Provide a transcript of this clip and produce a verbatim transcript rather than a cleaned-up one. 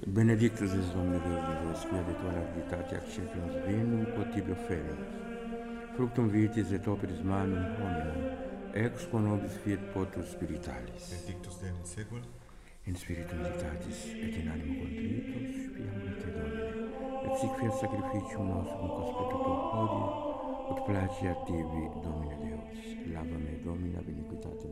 Benedictus es Domine Deus vivus, quia de tua largitate accepiens vinum quod tibi oferimus. Fructum vitis et operis manum hominum, ex quo nobis fiat potus spiritualis. Benedictus Deus in secula, In spiritu militatis et in animo contritus, spiam te Domine, et sic fiat sacrificium nostrum conspectator hodie, ut placiat tibi, Domine Deus. Lava me, Domine, ab iniquitate